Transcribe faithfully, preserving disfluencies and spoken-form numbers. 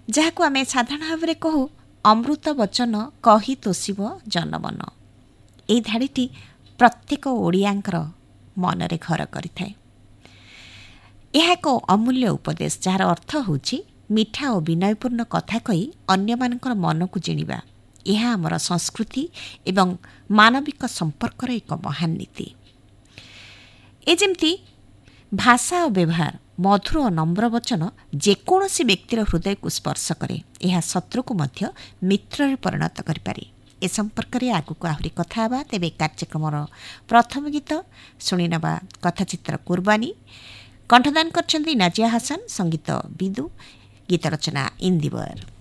ଯାହାକୁ ଆମେ ସାଧାରଣ ଭାବରେ କହୁ ଅମୃତ ବଚନ କହି ତୋଷିବ ଜନମନ। ଏହି ଧାଡ଼ିଟି ପ୍ରତ୍ୟେକ ଓଡ଼ିଆଙ୍କର ମନରେ ଘର କରିଥାଏ। ଏହା ଏକ ଅମୂଲ୍ୟ ଉପଦେଶ, ଯାହାର ଅର୍ଥ ହେଉଛି ମିଠା ଓ ବିନୟପୂର୍ଣ୍ଣ କଥା କହି ଅନ୍ୟମାନଙ୍କର ମନକୁ ଜିଣିବା। ଏହା ଆମର ସଂସ୍କୃତି ଏବଂ ମାନବିକ ସମ୍ପର୍କର ଏକ ମହାନ ନୀତି। ଏ ଯେମିତି ଭାଷା ଓ ବ୍ୟବହାର ମଧୁର ଓ ନମ୍ର ବଚନ ଯେକୌଣସି ବ୍ୟକ୍ତିର ହୃଦୟକୁ ସ୍ପର୍ଶ କରେ, ଏହା ଶତ୍ରୁକୁ ମଧ୍ୟ ମିତ୍ରରେ ପରିଣତ କରିପାରେ। ଏ ସମ୍ପର୍କରେ ଆଗକୁ ଆହୁରି କଥା ହେବା। ତେବେ କାର୍ଯ୍ୟକ୍ରମର ପ୍ରଥମ ଗୀତ ଶୁଣିନେବା କଥାଚିତ୍ର କୁର୍ବାନୀ। କଣ୍ଠଦାନ କରିଛନ୍ତି ନାଜିଆ ହାସନ, ସଙ୍ଗୀତ ବିଦୁ, ଗୀତ ରଚନା ଇନ୍ଦିବର।